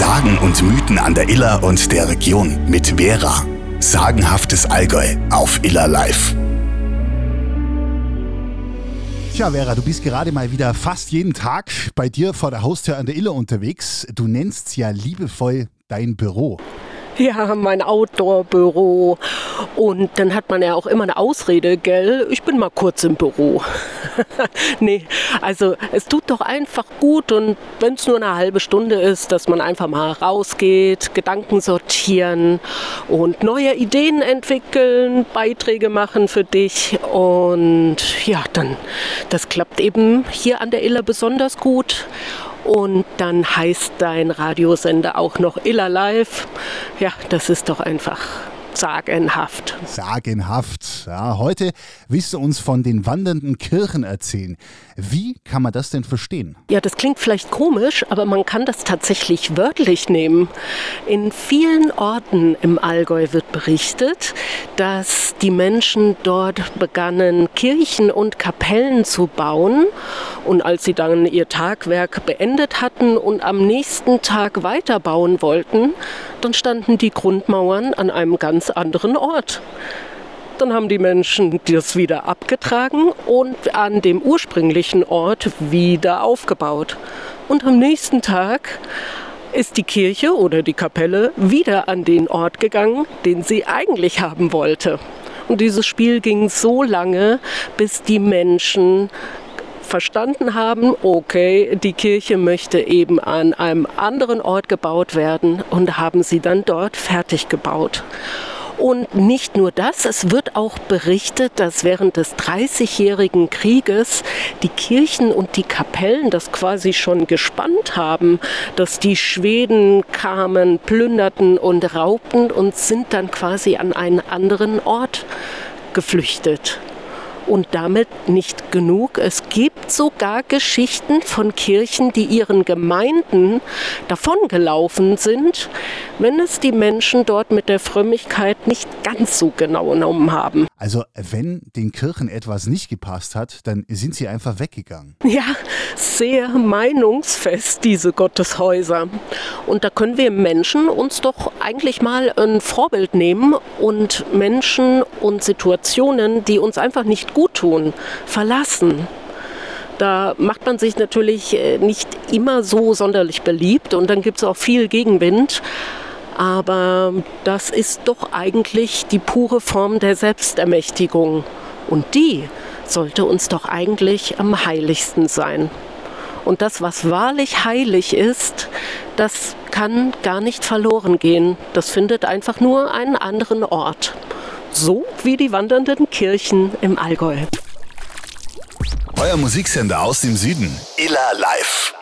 Sagen und Mythen an der Iller und der Region mit Vera. Sagenhaftes Allgäu auf Iller Live. Tja, Vera, du bist gerade mal wieder fast jeden Tag bei dir vor der Haustür an der Iller unterwegs. Du nennst ja liebevoll dein Büro. Ja, mein Outdoor-Büro. Und dann hat man ja auch immer eine Ausrede, gell? Ich bin mal kurz im Büro. Nee, also es tut doch einfach gut, und wenn es nur eine halbe Stunde ist, dass man einfach mal rausgeht, Gedanken sortieren und neue Ideen entwickeln, Beiträge machen für dich. Und ja, dann, das klappt eben hier an der Iller besonders gut. Und dann heißt dein Radiosender auch noch Iller Live. Ja, das ist doch einfach sagenhaft. Sagenhaft. Ja, heute willst du uns von den wandernden Kirchen erzählen. Wie kann man das denn verstehen? Ja, das klingt vielleicht komisch, aber man kann das tatsächlich wörtlich nehmen. In vielen Orten im Allgäu wird berichtet, dass die Menschen dort begannen, Kirchen und Kapellen zu bauen. Und als sie dann ihr Tagwerk beendet hatten und am nächsten Tag weiterbauen wollten, dann standen die Grundmauern an einem ganz anderen Ort. Dann haben die Menschen das wieder abgetragen und an dem ursprünglichen Ort wieder aufgebaut. Und am nächsten Tag ist die Kirche oder die Kapelle wieder an den Ort gegangen, den sie eigentlich haben wollte. Und dieses Spiel ging so lange, bis die Menschen verstanden haben, okay, die Kirche möchte eben an einem anderen Ort gebaut werden, und haben sie dann dort fertig gebaut. Und nicht nur das, es wird auch berichtet, dass während des 30-jährigen Krieges die Kirchen und die Kapellen das quasi schon gespannt haben, dass die Schweden kamen, plünderten und raubten und sind dann quasi an einen anderen Ort geflüchtet. Und damit nicht genug. Es gibt sogar Geschichten von Kirchen, die ihren Gemeinden davongelaufen sind, wenn es die Menschen dort mit der Frömmigkeit nicht ganz so genau genommen haben. Also wenn den Kirchen etwas nicht gepasst hat, dann sind sie einfach weggegangen. Ja, sehr meinungsfest, diese Gotteshäuser. Und da können wir Menschen uns doch eigentlich mal ein Vorbild nehmen und Menschen und Situationen, die uns einfach nicht gut tun, verlassen. Da macht man sich natürlich nicht immer so sonderlich beliebt, und dann gibt es auch viel Gegenwind. Aber das ist doch eigentlich die pure Form der Selbstermächtigung. Und die sollte uns doch eigentlich am heiligsten sein. Und das, was wahrlich heilig ist, das kann gar nicht verloren gehen. Das findet einfach nur einen anderen Ort. So wie die wandernden Kirchen im Allgäu. Euer Musiksender aus dem Süden. Iller Live.